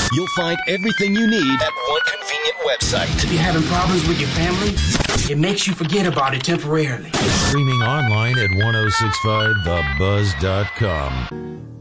You'll find everything you need at one convenient website. If you're having problems with your family, it makes you forget about it temporarily. Streaming online at 1065thebuzz.com.